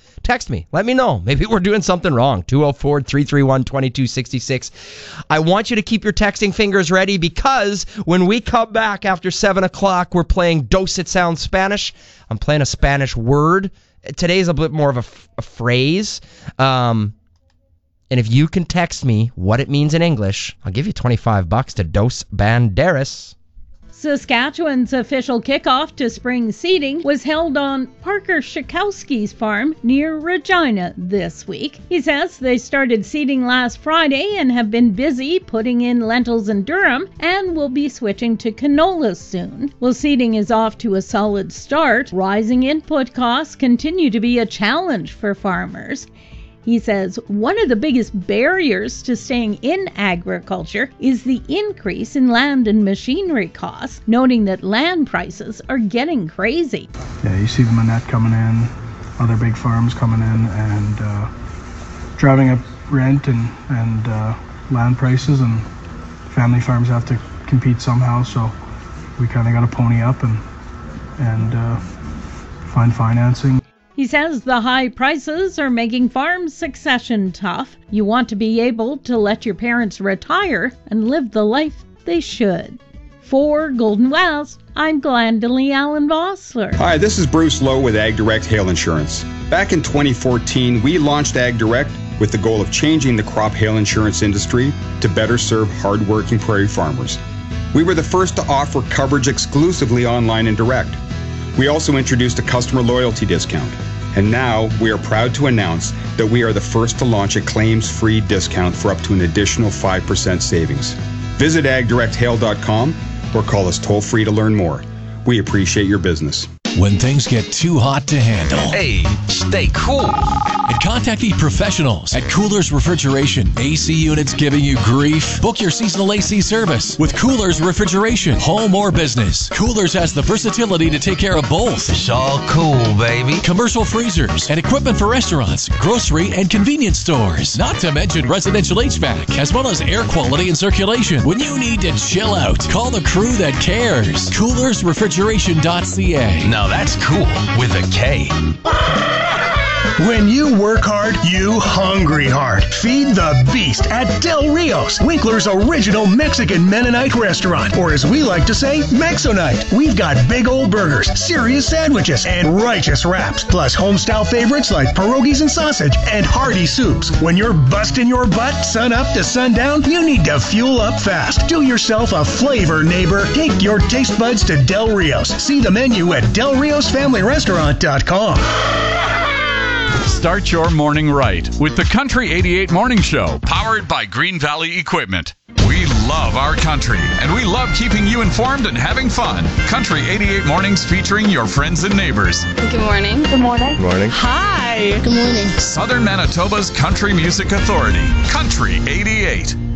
Text me. Let me know. Maybe we're doing something wrong. 204-331-2266. I want you to keep your texting fingers ready because when we come back after 7 o'clock, we're playing Dos It Sounds Spanish. I'm playing a Spanish word. Today's a bit more of a phrase. And if you can text me what it means in English, I'll give you $25 to Dos Banderas. Saskatchewan's official kickoff to spring seeding was held on Parker Schakowsky's farm near Regina this week. He says they started seeding last Friday and have been busy putting in lentils and durum and will be switching to canola soon. Well, seeding is off to a solid start. Rising input costs continue to be a challenge for farmers. He says one of the biggest barriers to staying in agriculture is the increase in land and machinery costs, noting that land prices are getting crazy. Yeah, you see the Manette coming in, other big farms coming in, and driving up rent and land prices, and family farms have to compete somehow, so we kind of got to pony up and find financing. He says the high prices are making farm succession tough. You want to be able to let your parents retire and live the life they should. For Golden West, I'm Glendalee Allen Vossler. Hi, this is Bruce Lowe with Ag Direct Hail Insurance. Back in 2014, we launched Ag Direct with the goal of changing the crop hail insurance industry to better serve hardworking prairie farmers. We were the first to offer coverage exclusively online and direct. We also introduced a customer loyalty discount, and now we are proud to announce that we are the first to launch a claims-free discount for up to an additional 5% savings. Visit agdirecthail.com or call us toll-free to learn more. We appreciate your business. When things get too hot to handle, hey, stay cool. And contact the professionals at Coolers Refrigeration. AC units giving you grief? Book your seasonal AC service with Coolers Refrigeration. Home or business, Coolers has the versatility to take care of both. It's all cool, baby. Commercial freezers and equipment for restaurants, grocery, and convenience stores. Not to mention residential HVAC, as well as air quality and circulation. When you need to chill out, call the crew that cares. CoolersRefrigeration.ca. Now that's cool with a K. When you work hard, you hungry hard. Feed the beast at Del Rios, Winkler's original Mexican Mennonite restaurant, or as we like to say, Mexonite. We've got big old burgers, serious sandwiches, and righteous wraps, plus home-style favorites like pierogies and sausage, and hearty soups. When you're busting your butt sun up to sundown, you need to fuel up fast. Do yourself a flavor, neighbor. Take your taste buds to Del Rios. See the menu at DelRiosFamilyRestaurant.com. Start your morning right with the Country 88 Morning Show, powered by Green Valley Equipment. We love our country, and we love keeping you informed and having fun. Country 88 Mornings featuring your friends and neighbors. Good morning. Good morning. Good morning. Hi. Good morning. Southern Manitoba's Country Music Authority, Country 88.